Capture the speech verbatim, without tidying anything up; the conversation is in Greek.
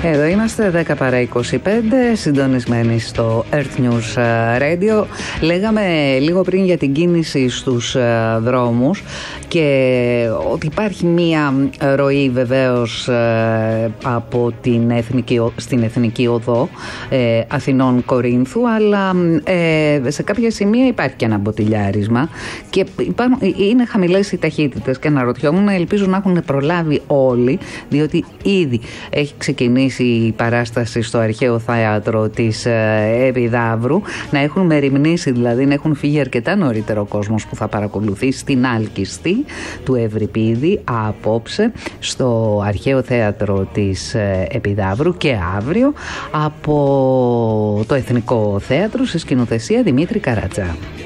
Εδώ είμαστε δέκα παρά είκοσι πέντε, συντονισμένοι στο Earth News Radio. Λέγαμε λίγο πριν για την κίνηση στους δρόμους και ότι υπάρχει μία ροή βεβαίως από την Εθνική, στην Εθνική Οδό ε, Αθηνών Κορίνθου, αλλά ε, σε κάποια σημεία υπάρχει και ένα μποτιλιάρισμα και υπάρχουν, είναι χαμηλές οι ταχύτητες και αναρωτιόμουν, ελπίζω να έχουν προλάβει όλοι, διότι ήδη έχει ξεκινήσει η παράσταση στο Αρχαίο Θέατρο της Επιδαύρου, να έχουν μεριμνήσει, δηλαδή να έχουν φύγει αρκετά νωρίτερα ο κόσμος που θα παρακολουθήσει στην Άλκιστη του Ευρυπίδη απόψε στο Αρχαίο Θέατρο της Επιδαύρου και αύριο από το Εθνικό Θέατρο σε σκηνοθεσία Δημήτρη Καρατζά.